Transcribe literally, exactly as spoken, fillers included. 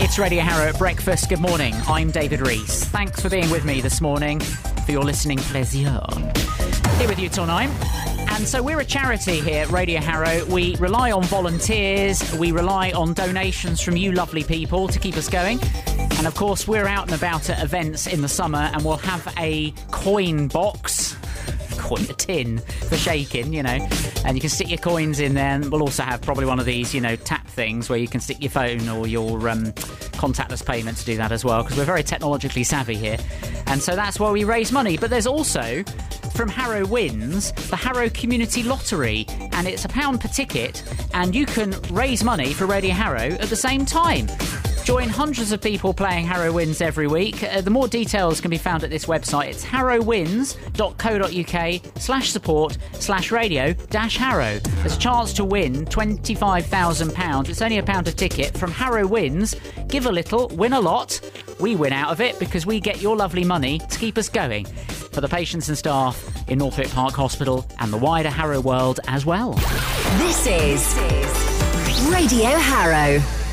It's Radio Harrow at breakfast. Good morning. I'm David Rees. Thanks for being with me this morning, for your listening pleasure. Here with you till nine. And so we're a charity here at Radio Harrow. We rely on volunteers. We rely on donations from you lovely people to keep us going. And of course, we're out and about at events in the summer, and we'll have a coin box. Coin, a tin for shaking, you know, and you can stick your coins in there. And we'll also have probably one of these, you know, tap things where you can stick your phone or your um, contactless payment to do that as well, because we're very technologically savvy here. And so that's why we raise money. But there's also, from Harrow Wins, the Harrow Community Lottery, and it's a pound per ticket, and you can raise money for Radio Harrow at the same time. Join hundreds of people playing Harrow Wins every week. Uh, the more details can be found at this website. It's harrowwins.co.uk slash support slash radio dash Harrow. There's a chance to win twenty-five thousand pounds. It's only a pound a ticket from Harrow Wins. Give a little, win a lot. We win out of it because we get your lovely money to keep us going. For the patients and staff in Northwick Park Hospital and the wider Harrow world as well. This is Radio Harrow.